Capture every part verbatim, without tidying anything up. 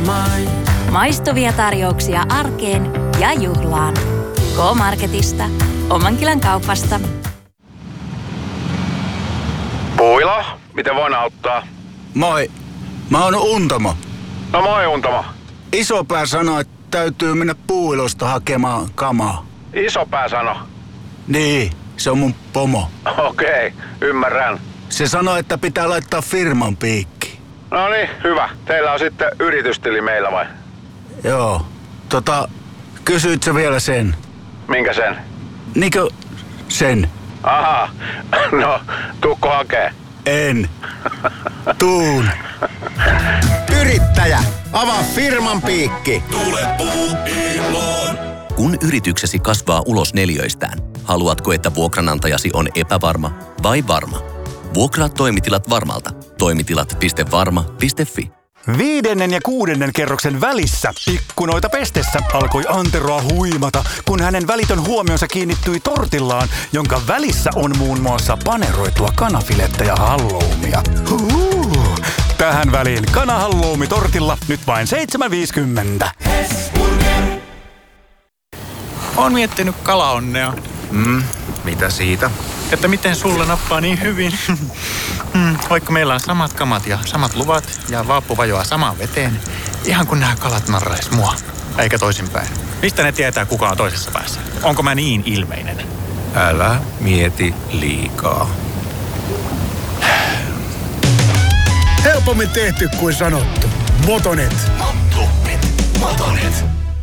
mind. Maistuvia tarjouksia arkeen ja juhlaan. K-Marketista. Omankylän kaupasta. Puila, miten voin auttaa? Moi, mä oon Untamo. No moi Untamo. Isopää sanoi, että täytyy mennä Puuilosta hakemaan kamaa. Isopää sano. Niin, se on mun pomo. Okei, okay, ymmärrän. Se sanoi, että pitää laittaa firman piikki. No niin, hyvä. Teillä on sitten yritystili meillä vai? Joo, tota, kysyit sä vielä sen? Minkä sen? Niinkö sen? Aha, no tuukko hakee? En. Tuun. Yrittäjä, avaa firman piikki. Tule Puuiloon. Kun yrityksesi kasvaa ulos neliöistään, haluatko, että vuokranantajasi on epävarma vai varma? Vuokraa toimitilat Varmalta. Toimitilat piste varma piste fi. Viidennen ja kuudennen kerroksen välissä ikkunoita pestessä alkoi Anteroa huimata, kun hänen välitön huomionsa kiinnittyi tortillaan, jonka välissä on muun muassa paneroitua kanafilettä ja halloumia. Huhu. Tähän väliin kanahalloumi tortilla nyt vain seitsemän viisikymmentä. Oon miettinyt kalaonnea. Mm, mitä siitä? Että miten sulle nappaa niin hyvin. mm, vaikka meillä on samat kamat ja samat luvat ja vaappu vajoaa samaan veteen. Ihan kun nämä kalat narrais mua. Eikä toisinpäin. Mistä ne tietää, kuka on toisessa päässä? Onko mä niin ilmeinen? Älä mieti liikaa. Helpommin tehty kuin sanottu. Motonet. Motonet. Motonet.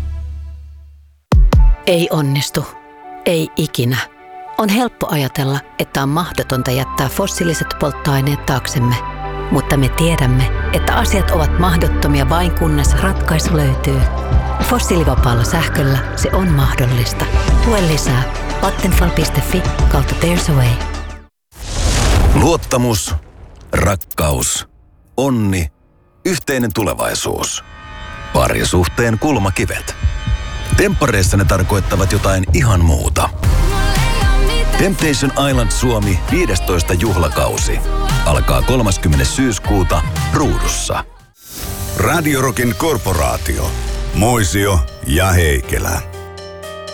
Ei onnistu. Ei ikinä. On helppo ajatella, että on mahdotonta jättää fossiiliset polttoaineet taaksemme. Mutta me tiedämme, että asiat ovat mahdottomia vain kunnes ratkaisu löytyy. Fossiilivapaalla sähköllä se on mahdollista. Lue lisää vattenfall piste fi kautta there's a way. Luottamus, rakkaus, onni, yhteinen tulevaisuus. Parisuhteen kulmakivet. Temppareissa ne tarkoittavat jotain ihan muuta. Temptation Island Suomi viidestoista juhlakausi. Alkaa kolmaskymmenes syyskuuta Ruudussa. Radio Rockin korporaatio. Moisio ja Heikelä.